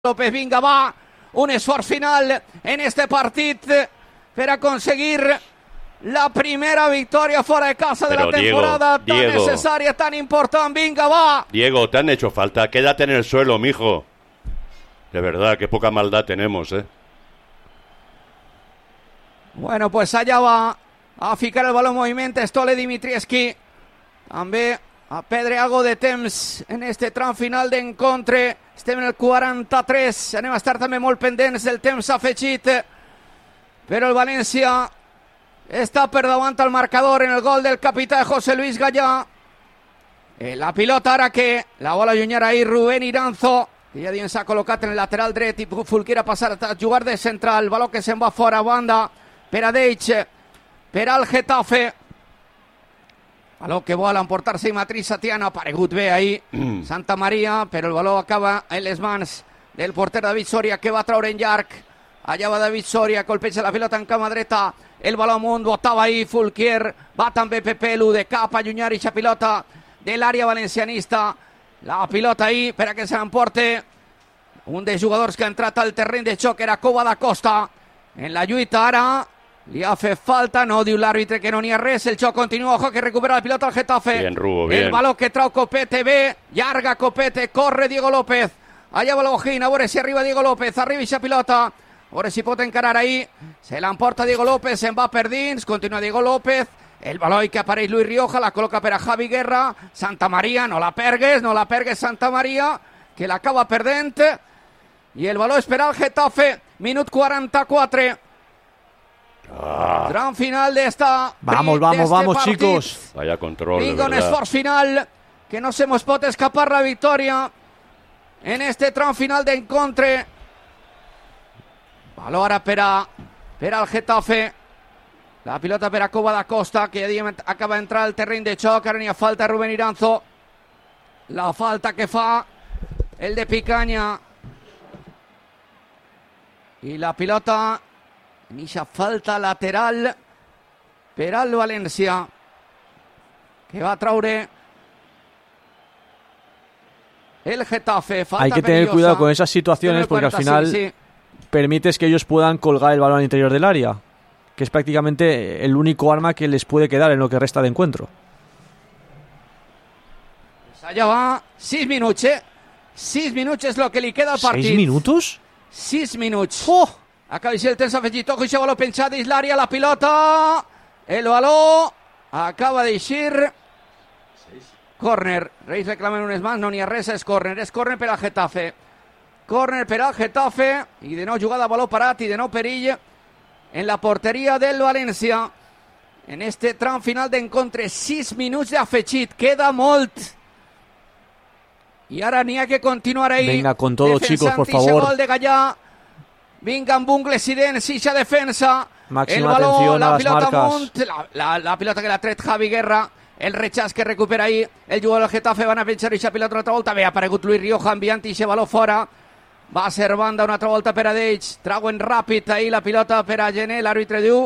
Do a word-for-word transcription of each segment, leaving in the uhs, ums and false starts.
López, vinga, va, un esforç final en este partit per a conseguir la primera victòria fora de casa de Pero la temporada, Diego, tan Diego, necesaria, tan importante. Vinga, va. Diego, te han hecho falta. Quédate en el suelo, mijo. De verdad, qué poca maldad tenemos, ¿eh? Bueno, pues allà va a ficar el baló en moviment Stole Dimitrievski. També a perdre algo de temps en este tram final d'encontre. Estem en el quaranta-tres. Anem a estar també molt pendents del temps afegit. Però el València està per davant al marcador en el gol del capità José Luis Gallà. Eh, la pilota ara que la vol allunyar ahir Rubén Iranzo, que ja dient s'ha col·locat en el lateral dret i Fulquier a passar a jugar de central. El baló que se'n va fora a banda per a Deitch, per al Getafe. Baló que vol emportar-se i Matriz Satiano, ha aparegut bé ahir mm. Santa Maria, però el baló acaba en les mans del porter David Soria, que va traure en llarg. Allà va David Soria, colpeja la pilota en cama dreta, el baló amunt, botava ahir Fulquier, va també Pepelu de cap a allunyar ixa pilota de l'àrea valencianista. La pilota ahir per a que se l'emporte un dels jugadors que ha entrat al terreny de xoc, era Cova da Costa. En la lluita ara li ha fet falta, no diu l'àrbitre que no n'hi ha res, el xoc continua, ojo que recupera la pilota al Getafe. Bien, Rubo, bien. El baló que trau Copete, bé, llarga Copete, corre Diego López, allà va l'Ojín, a veure si arriba Diego López, arriba ixa pilota, a veure si pot encarar ahí, se l'emporta Diego López, se'n va per dins, continua Diego López, el baló que apareix Luis Rioja, la col·loca per a Javi Guerra, Santa Maria, no la pergues, no la pergues Santa Maria, que l'acaba perdent, i el baló és per al Getafe, minut quaranta-quatre. Ah. Tram final de esta Vamos, de vamos, este vamos, partit. chicos. Vaya control, Vinga, de un verdad. esforç final, que no se nos pot escapar la victòria en este tram final d'encontre. Baló ara per a per al Getafe. La pilota per a Cova da Costa, que ja acaba d'entrar al terreny de xoc. Ara n'hi ha falta Rubén Iranzo. La falta que fa el de Picanya. I la pilota en ixa falta lateral per al València, que va traure el Getafe. Falta Hay que tener perillosa. cuidado con esas situaciones porque al final sí, sí. permites que ellos puedan colgar el balón al interior del área, que es prácticamente el único arma que les puede quedar en lo que resta de encuentro. Pues allà va, sis minuts, eh? Sis minuts és el que li queda al partit. ¿Seis minutos? Sis minuts. Oh! Acaba de ser el temps afegit. Ojo, això baló penjat dins l'àrea, la pilota. El baló acaba d'eixir. Córner. Reis reclamen unes mans, no n'hi ha res, és córner. És córner per al Getafe. Córner per al Getafe. I de nou jugada a baló parat i de nou perill en la porteria del València. En este tram final d'encontre, sis minuts d'afegit. Queda molt. I ara n'hi ha que continuar ahí. Venga, con todo, chicos, por favor. Gol de Gallà. Vinga amb ungles i dents, ixa defensa. Máxima el baló, atención la a las pilota marcas. amunt, la, la, la pilota que l'ha tret Javi Guerra, el rechaç que recupera ahí el jugador del Getafe, van a penjar ixa pilota una altra volta, bé, ha aparegut Luis Rioja enviant ixe baló fora, va a ser banda una altra volta per a Deitch, trauen ràpid ahí la pilota per a Gené, l'àrbitre diu,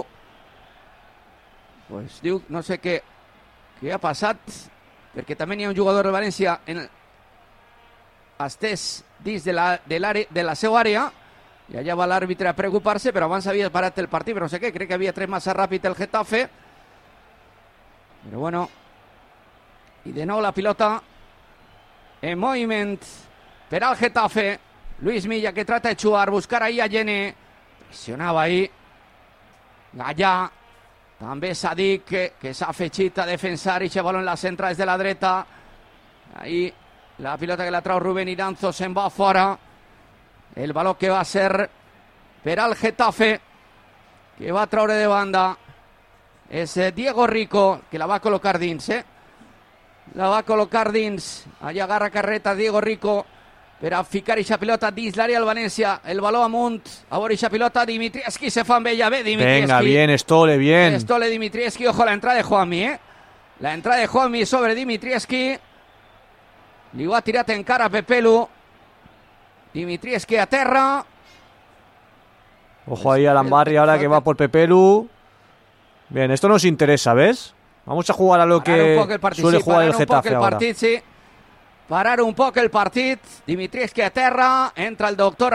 pues diu, no sé què, què ha passat, perquè també n'hi ha un jugador de València en estès dins de la, de, de la seva àrea, i allà va l'àrbitre a preocupar-se, però abans havia parat el partit, però no sé què, crec que havia tret massa ràpid el Getafe, però bueno, i de nou la pilota en moviment per al Getafe. Luis Milla que trata de xuar, buscar ahí a Gené, pressionava ahí Gallà, també Sadik que, que s'ha afegit a defensar i baló en les centrals de la dreta, ahí la pilota que la trau Rubén Iranzo se'n va fora. El baló que va a ser per al Getafe, que va a traure de banda és Diego Rico, que la va a col·locar dins, eh? La va a col·locar dins. Allà agarra carreta Diego Rico per a ficar ixa pilota dins l'àrea del València. El baló amunt, a veure ixa pilota, Dimitrievski se fa amb ella, bé Dimitrievski. Venga, bien, Stole, bien. Stole Dimitrievski, ojo la entrada de Juanmi, eh? La entrada de Juanmi sobre Dimitrievski. Li ho ha tirat en cara a Pepelu. Dimitrievski a terra. Ojo ahí a Lambarri ahora que va por Pepelu. Bien, esto nos interesa, ¿ves? Vamos a jugar a lo que suele jugar el Getafe ahora. Partit, sí. parar un poc el partit. Dimitrievski a terra, entra el doctor